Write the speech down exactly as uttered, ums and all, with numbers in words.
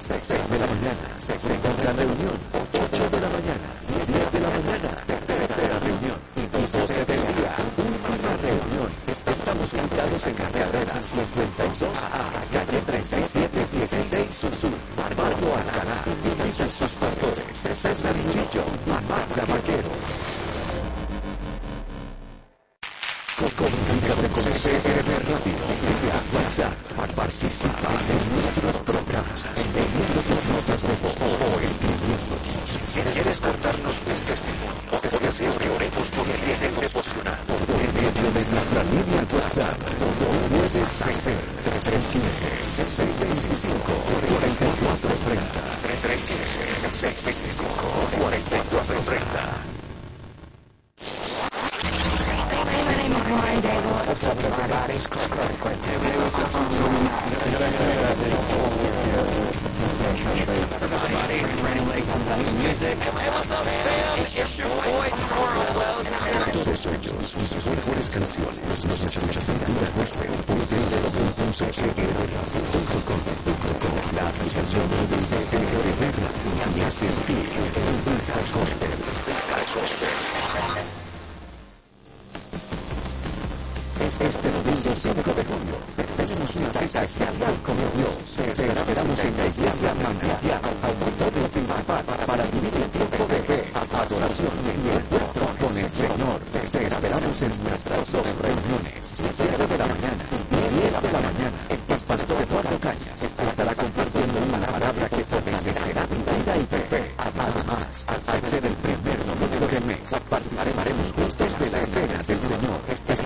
seis de la mañana, segunda reunión, ocho de la mañana, diez de la mañana, tercera reunión, y doce del día, última reunión. Estamos ubicados en carretera cincuenta y dos A, calle treinta y siete dieciséis Sur, Barrio Alcalá, y sus pastores, César Murillo, Magda Vaquero. Comunícate con C R Radio, vía WhatsApp, participa en nuestros programas, enviando tus notas de voz o escribiéndonos. Si quieres contarnos tu testimonio, o deseas que oremos por el bien devocional, por medio de nuestra línea WhatsApp, puedes hacer tres uno cinco, seis dos cinco, cuatro cuatro tres cero, tres uno cinco, seis dos cinco, cuatro cuatro tres cero. Ryan Daigle, what's up everybody? Everybody, Randy Lake on the music. Hey, what's up, fam? It's your boy, Toro Wells. Todos ellos, sus mejores canciones, los escuchas en Cuba Gospel, por la aplicación de C R Radio, y haces clic en Cuba Gospel, Gospel. Este domingo cinco de julio tenemos una cita especial con Dios. Te esperamos en la iglesia Manantial, auditorio principal, para vivir el tiempo de fe, adoración y encuentro con el Señor. Te esperamos en nuestras dos reuniones, siete de la mañana y diez de la mañana. El pastor Eduardo Cañas estará compartiendo una palabra que te bendecirá vida y fe. Además, al ser el primer domingo del mes, participaremos juntos de la escena del Señor.